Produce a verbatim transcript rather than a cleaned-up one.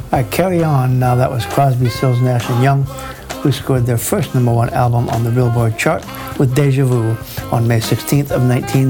All right, Carry On. Now that was Crosby, Stills, Nash and Young, who scored their first number one album on the Billboard chart with Deja Vu on May sixteenth of nineteen